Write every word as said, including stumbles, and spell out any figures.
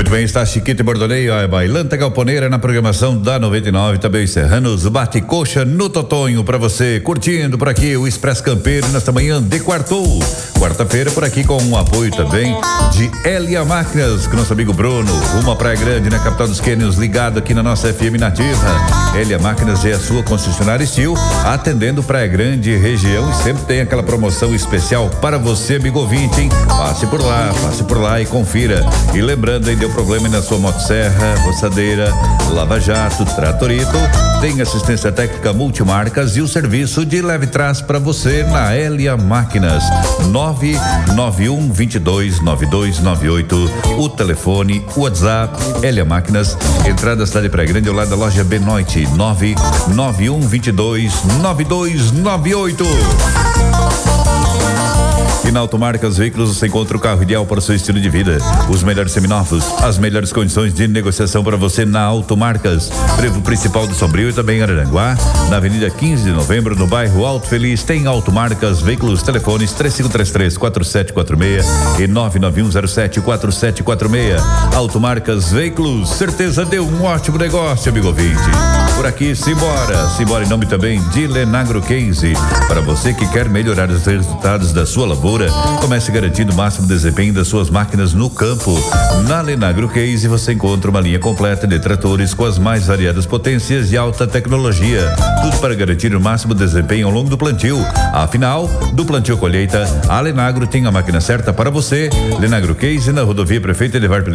Muito bem, está Chiquita e Bordoneio, a Bailanta Galponeira na programação da noventa e nove, também os Serranos, Bate Coxa no Totonho pra você, curtindo por aqui o Expresso Campeiro nesta manhã de quartou, quarta-feira por aqui com um apoio também de Elia Máquinas, com nosso amigo Bruno, uma Praia Grande na capital dos Quênios, ligado aqui na nossa F M Nativa. Elia Máquinas é a sua concessionária Estil, atendendo Praia Grande e região, e sempre tem aquela promoção especial para você, amigo ouvinte, hein? Passe por lá, passe por lá e confira. E lembrando, aí deu problema na sua motosserra, roçadeira, lava-jato, tratorito, tem assistência técnica multimarcas e o serviço de leve trás para você na Elia Máquinas. nove nove um, dois dois, nove dois nove oito, o telefone, o WhatsApp, Elia Máquinas, entrada da cidade de Praia Grande ao lado da loja Benoite, nove nove um, dois dois, nove dois nove oito. E na Automarcas Veículos você encontra o carro ideal para o seu estilo de vida. Os melhores seminovos, as melhores condições de negociação para você na Automarcas. Trevo principal do Sombrio e também em Araranguá. Na Avenida quinze de Novembro, no bairro Alto Feliz, tem Automarcas Veículos. Telefones três cinco três três, quatro sete quatro seis e nove nove um zero sete, quatro sete quatro seis. Automarcas Veículos, certeza deu um ótimo negócio, amigo ouvinte. Por aqui, simbora, simbora em nome também de Lenagro Case. Para você que quer melhorar os resultados da sua lavoura, comece garantindo o máximo desempenho das suas máquinas no campo. Na Lenagro Case você encontra uma linha completa de tratores com as mais variadas potências e alta tecnologia. Tudo para garantir o máximo desempenho ao longo do plantio. Afinal, do plantio à colheita, a Lenagro tem a máquina certa para você. Lenagro Case na rodovia Prefeito Eduardo